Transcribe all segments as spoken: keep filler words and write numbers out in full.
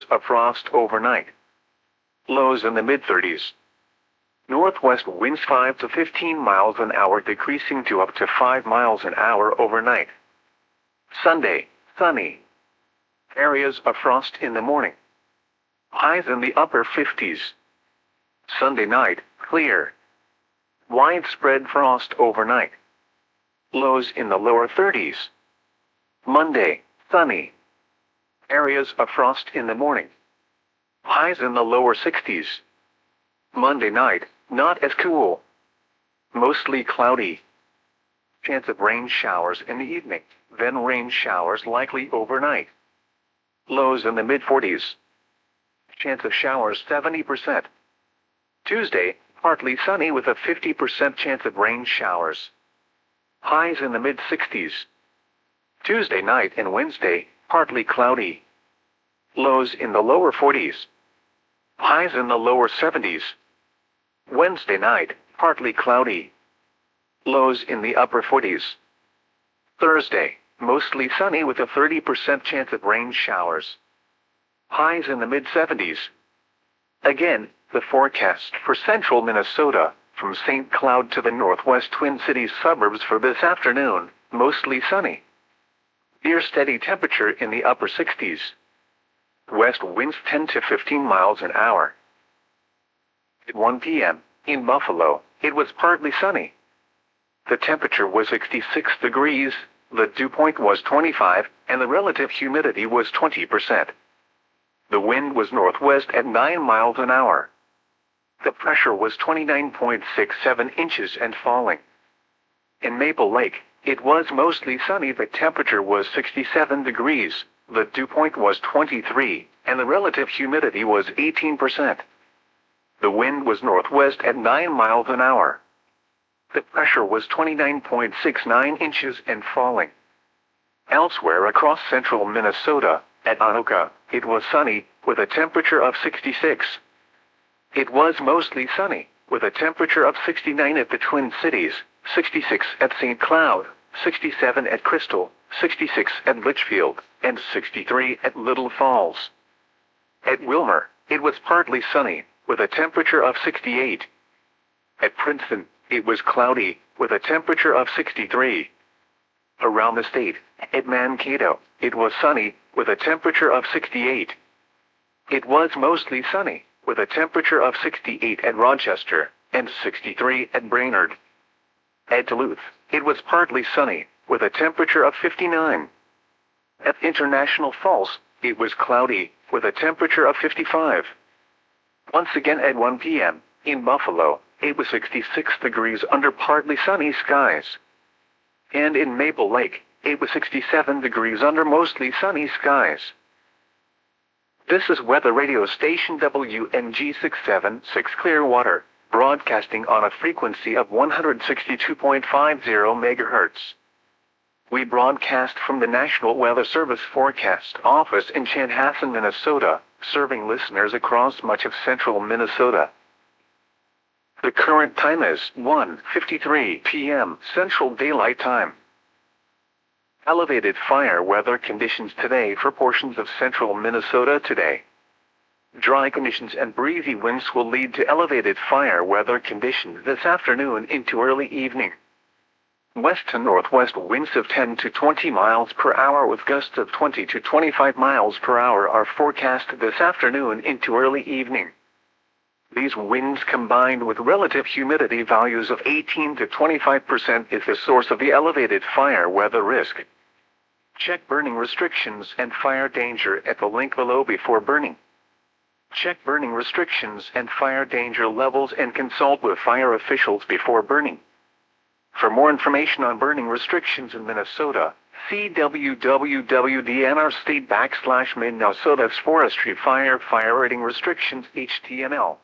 of frost overnight. Lows in the mid-thirties. Northwest winds five to fifteen miles an hour decreasing to up to five miles an hour overnight. Sunday, sunny. Areas of frost in the morning. Highs in the upper fifties. Sunday night, clear. Widespread frost overnight. Lows in the lower thirties. Monday, sunny. Areas of frost in the morning. Highs in the lower sixties. Monday night, not as cool. Mostly cloudy. Chance of rain showers in the evening, then rain showers likely overnight. Lows in the mid-forties. Chance of showers seventy percent. Tuesday, partly sunny with a fifty percent chance of rain showers. Highs in the mid-sixties. Tuesday night and Wednesday, partly cloudy. Lows in the lower forties. Highs in the lower seventies. Wednesday night, partly cloudy. Lows in the upper forties. Thursday, mostly sunny with a thirty percent chance of rain showers. Highs in the mid-seventies. Again, the forecast for central Minnesota, from Saint Cloud to the northwest Twin Cities suburbs for this afternoon, mostly sunny. Near steady temperature in the upper sixties. West winds ten to fifteen miles an hour. At one p m, in Buffalo, it was partly sunny. The temperature was sixty-six degrees, the dew point was twenty-five, and the relative humidity was twenty percent. The wind was northwest at nine miles an hour. The pressure was twenty-nine point six seven inches and falling. In Maple Lake, it was mostly sunny. The temperature was sixty-seven degrees, the dew point was twenty-three, and the relative humidity was eighteen percent. The wind was northwest at nine miles an hour. The pressure was twenty-nine point six nine inches and falling. Elsewhere across central Minnesota, at Anoka, it was sunny, with a temperature of sixty-six. It was mostly sunny, with a temperature of sixty-nine at the Twin Cities, sixty-six at Saint Cloud, sixty-seven at Crystal, sixty-six at Litchfield, and sixty-three at Little Falls. At Wilmer, it was partly sunny, with a temperature of sixty-eight. At Princeton, it was cloudy, with a temperature of sixty-three. Around the state, at Mankato, it was sunny, with a temperature of sixty-eight. It was mostly sunny, with a temperature of sixty-eight at Rochester, and sixty-three at Brainerd. At Duluth, it was partly sunny, with a temperature of fifty-nine. At International Falls, it was cloudy, with a temperature of fifty-five. Once again at one p m, in Buffalo, it was sixty-six degrees under partly sunny skies. And in Maple Lake, it was sixty-seven degrees under mostly sunny skies. This is weather radio station W N G six seven six Clearwater, broadcasting on a frequency of one hundred sixty-two point five zero megahertz. We broadcast from the National Weather Service Forecast Office in Chanhassen, Minnesota, serving listeners across much of central Minnesota. The current time is one fifty-three p m Central Daylight Time. Elevated fire weather conditions today for portions of central Minnesota today. Dry conditions and breezy winds will lead to elevated fire weather conditions this afternoon into early evening. West to northwest winds of ten to twenty miles per hour with gusts of twenty to twenty-five miles per hour are forecast this afternoon into early evening. These winds combined with relative humidity values of eighteen to twenty-five percent is the source of the elevated fire weather risk. Check burning restrictions and fire danger at the link below before burning. Check burning restrictions and fire danger levels and consult with fire officials before burning. For more information on burning restrictions in Minnesota, see w w w dot d n r state backslash Minnesota's Forestry Fire Fire Rating Restrictions H T M L.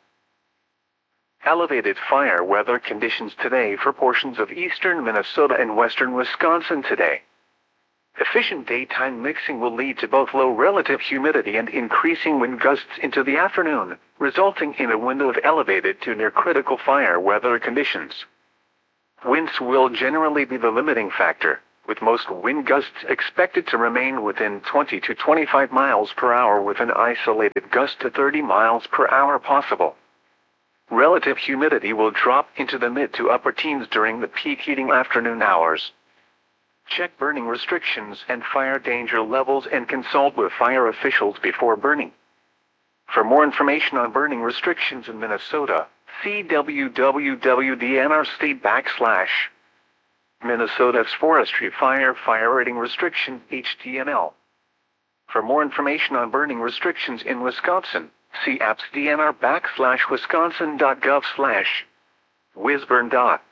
Elevated fire weather conditions today for portions of eastern Minnesota and western Wisconsin today. Efficient daytime mixing will lead to both low relative humidity and increasing wind gusts into the afternoon, resulting in a window of elevated to near critical fire weather conditions. Winds will generally be the limiting factor, with most wind gusts expected to remain within twenty to twenty-five miles per hour with an isolated gust to thirty miles per hour possible. Relative humidity will drop into the mid to upper teens during the peak heating afternoon hours. Check burning restrictions and fire danger levels and consult with fire officials before burning. For more information on burning restrictions in Minnesota, see w w w dot d n r state backslash Minnesota's Forestry Fire Fire Rating Restriction H T M L. For more information on burning restrictions in Wisconsin, see appsdnr backslash wisconsin.gov slash whizburn.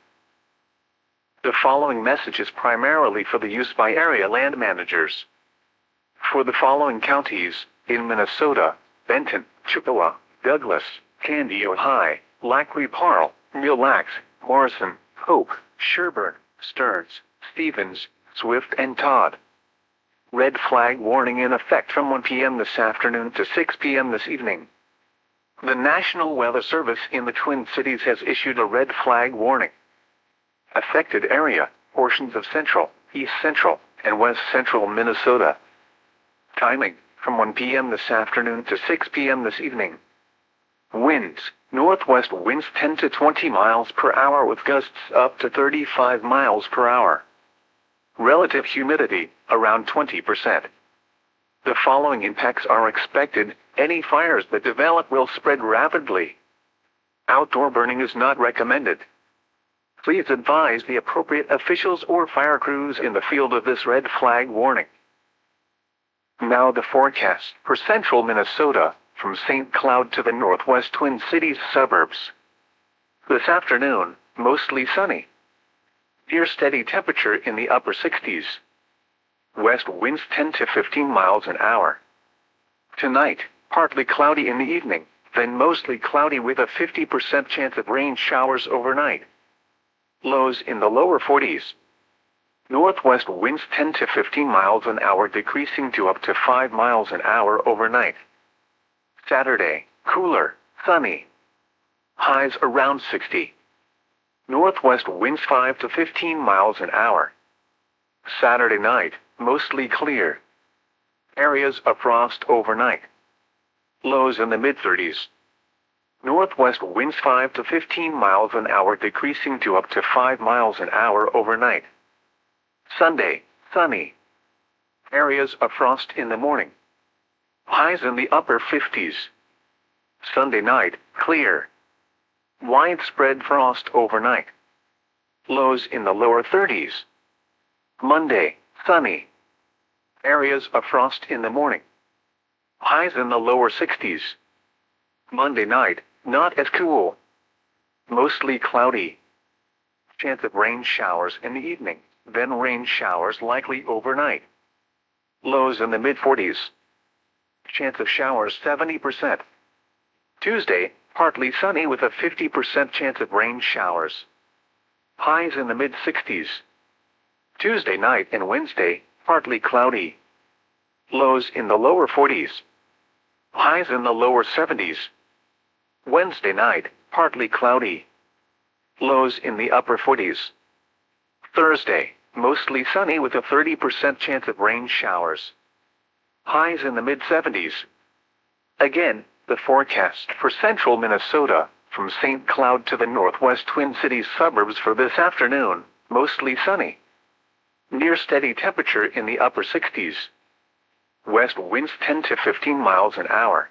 The following message is primarily for the use by area land managers. For the following counties in Minnesota: Benton, Chippewa, Douglas, Candy, Ojai, Lac-qui Parle, Mille Lacs, Morrison, Hope, Sherburne, Stearns, Stevens, Swift, and Todd. Red flag warning in effect from one p m this afternoon to six p m this evening. The National Weather Service in the Twin Cities has issued a red flag warning. Affected area: portions of central, east central, and west central Minnesota. Timing: from one p m this afternoon to six p m this evening. Winds: northwest winds ten to twenty miles per hour with gusts up to thirty-five miles per hour. Relative humidity, around twenty percent. The following impacts are expected. Any fires that develop will spread rapidly. Outdoor burning is not recommended. Please advise the appropriate officials or fire crews in the field of this red flag warning. Now the forecast for central Minnesota, from Saint Cloud to the northwest Twin Cities suburbs. This afternoon, mostly sunny. Near steady temperature in the upper sixties. West winds ten to fifteen miles an hour. Tonight, partly cloudy in the evening, then mostly cloudy with a fifty percent chance of rain showers overnight. Lows in the lower forties. Northwest winds ten to fifteen miles an hour decreasing to up to five miles an hour overnight. Saturday, cooler, sunny. Highs around sixty. Northwest winds five to fifteen miles an hour. Saturday night, mostly clear. Areas of frost overnight. Lows in the mid thirties. Northwest winds five to fifteen miles an hour decreasing to up to five miles an hour overnight. Sunday, sunny. Areas of frost in the morning. Highs in the upper fifties. Sunday night, clear. Widespread frost overnight. Lows in the lower thirties. Monday, sunny. Areas of frost in the morning. Highs in the lower sixties. Monday night, not as cool. Mostly cloudy. Chance of rain showers in the evening, then rain showers likely overnight. Lows in the mid forties. Chance of showers seventy percent. Tuesday, partly sunny with a fifty percent chance of rain showers. Highs in the mid sixties. Tuesday night and Wednesday, partly cloudy. Lows in the lower forties. Highs in the lower seventies. Wednesday night, partly cloudy. Lows in the upper forties. Thursday, mostly sunny with a thirty percent chance of rain showers. Highs in the mid seventies. Again, the forecast for central Minnesota, from Saint Cloud to the northwest Twin Cities suburbs for this afternoon, mostly sunny. Near steady temperature in the upper sixties. West winds ten to fifteen miles an hour.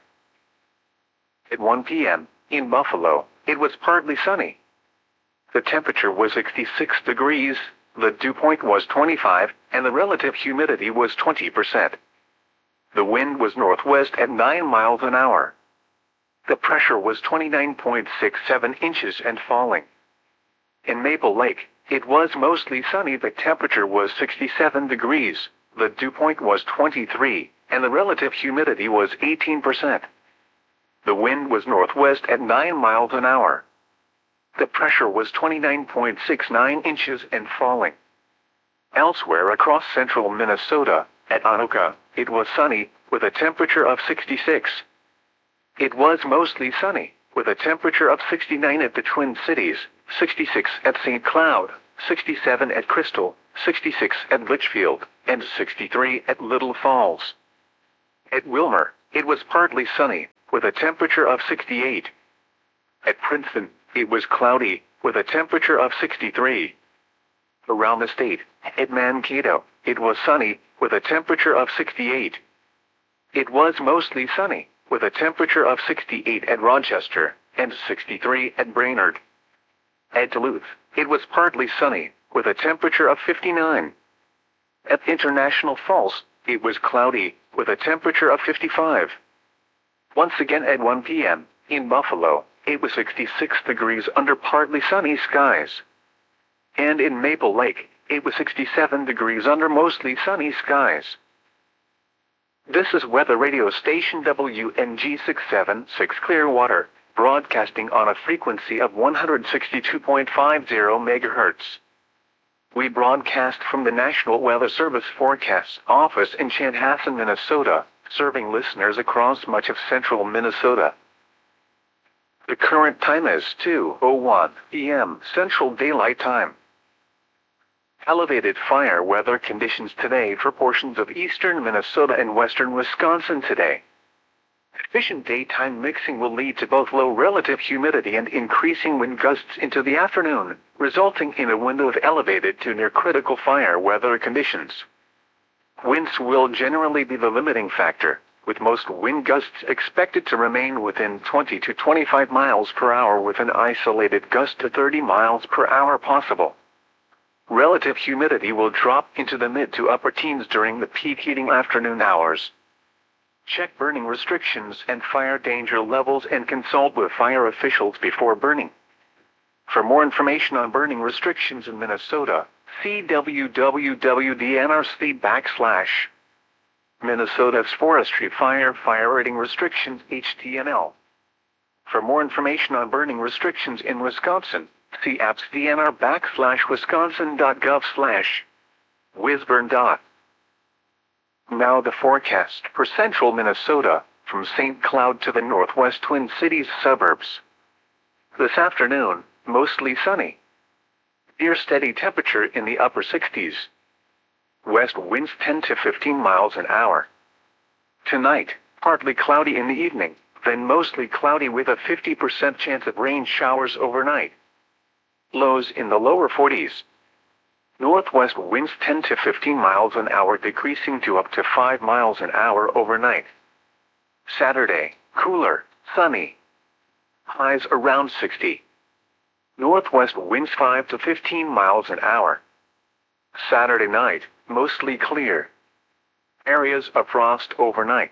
At one p m, in Buffalo, it was partly sunny. The temperature was sixty-six degrees, the dew point was twenty-five, and the relative humidity was twenty percent. The wind was northwest at nine miles an hour. The pressure was twenty-nine point six seven inches and falling. In Maple Lake, it was mostly sunny. The temperature was sixty-seven degrees, the dew point was twenty-three, and the relative humidity was eighteen percent. The wind was northwest at nine miles an hour. The pressure was twenty-nine point six nine inches and falling. Elsewhere across central Minnesota, at Anoka, it was sunny, with a temperature of sixty-six. It was mostly sunny, with a temperature of sixty-nine at the Twin Cities, sixty-six at Saint Cloud, sixty-seven at Crystal, sixty-six at Litchfield, and sixty-three at Little Falls. At Wilmer, it was partly sunny, with a temperature of sixty-eight. At Princeton, it was cloudy, with a temperature of sixty-three. Around the state, at Mankato, it was sunny, with a temperature of sixty-eight. It was mostly sunny, with a temperature of sixty-eight at Rochester, and sixty-three at Brainerd. At Duluth, it was partly sunny, with a temperature of fifty-nine. At International Falls, it was cloudy, with a temperature of fifty-five. Once again at one p m, in Buffalo, it was sixty-six degrees under partly sunny skies. And in Maple Lake, it was sixty-seven degrees under mostly sunny skies. This is weather radio station W N G six seven six Clearwater, broadcasting on a frequency of one hundred sixty-two point five zero megahertz. We broadcast from the National Weather Service Forecast Office in Chanhassen, Minnesota, serving listeners across much of central Minnesota. The current time is two oh one p m Central Daylight Time. Elevated fire weather conditions today for portions of eastern Minnesota and western Wisconsin today. Efficient daytime mixing will lead to both low relative humidity and increasing wind gusts into the afternoon, resulting in a window of elevated to near critical fire weather conditions. Winds will generally be the limiting factor, with most wind gusts expected to remain within twenty to twenty-five miles per hour with an isolated gust to thirty miles per hour possible. Relative humidity will drop into the mid to upper teens during the peak heating afternoon hours. Check burning restrictions and fire danger levels and consult with fire officials before burning. For more information on burning restrictions in Minnesota, see w w w dot d n r c backslash Minnesota's Forestry Fire Firefighting Restrictions H T M L. For more information on burning restrictions in Wisconsin, see appsdnr backslash wisconsin.gov slash whizburn dot. Now the forecast for central Minnesota, from Saint Cloud to the northwest Twin Cities suburbs. This afternoon, mostly sunny. Near steady temperature in the upper sixties. West winds ten to fifteen miles an hour. Tonight, partly cloudy in the evening, then mostly cloudy with a fifty percent chance of rain showers overnight. Lows in the lower forties. Northwest winds ten to fifteen miles an hour, decreasing to up to five miles an hour overnight. Saturday, cooler, sunny. Highs around sixty. Northwest winds five to fifteen miles an hour. Saturday night, mostly clear. Areas of frost overnight.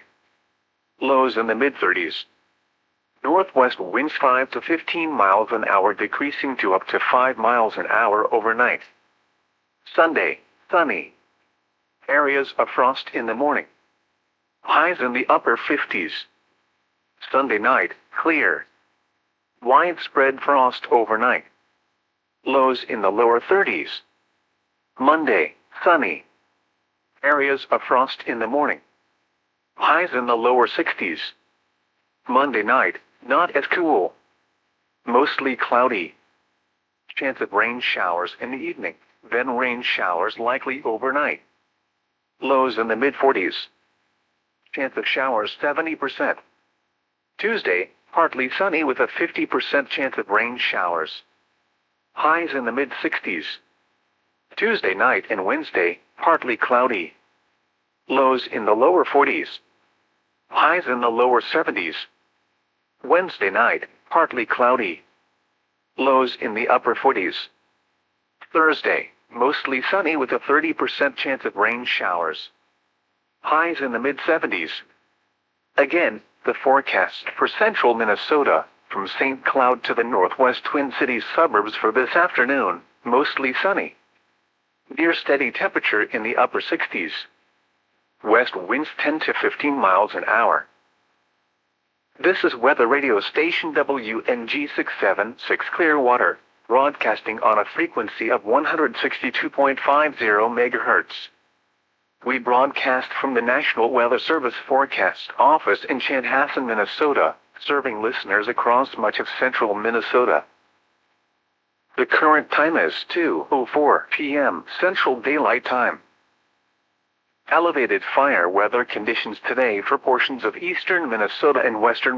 Lows in the mid thirties. Northwest winds five to fifteen miles an hour, decreasing to up to five miles an hour overnight. Sunday, sunny. Areas of frost in the morning. Highs in the upper fifties. Sunday night, clear. Widespread frost overnight. Lows in the lower thirties. Monday, sunny. Areas of frost in the morning. Highs in the lower sixties. Monday night, not as cool. Mostly cloudy. Chance of rain showers in the evening, then rain showers likely overnight. Lows in the mid forties. Chance of showers seventy percent. Tuesday, partly sunny with a fifty percent chance of rain showers. Highs in the mid sixties. Tuesday night and Wednesday, partly cloudy. Lows in the lower forties. Highs in the lower seventies. Wednesday night, partly cloudy. Lows in the upper forties. Thursday, mostly sunny with a thirty percent chance of rain showers. Highs in the mid seventies. Again, the forecast for central Minnesota, from Saint Cloud to the northwest Twin Cities suburbs for this afternoon, mostly sunny. Near steady temperature in the upper sixties. West winds ten to fifteen miles an hour. This is weather radio station W N G six seven six Clearwater, broadcasting on a frequency of one hundred sixty-two point five zero megahertz. We broadcast from the National Weather Service Forecast Office in Chanhassen, Minnesota, serving listeners across much of central Minnesota. The current time is two oh four p m Central Daylight Time. Elevated fire weather conditions today for portions of eastern Minnesota and western